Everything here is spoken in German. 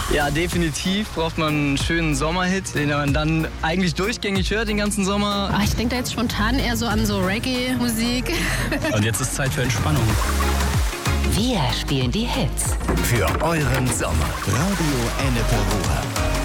Ja, definitiv braucht man einen schönen Sommerhit, den man dann eigentlich durchgängig hört den ganzen Sommer. Ich denke da jetzt spontan eher so an so Reggae-Musik. Und jetzt ist Zeit für Entspannung. Wir spielen die Hits Für euren Sommer. Radio Ennepe Ruhr.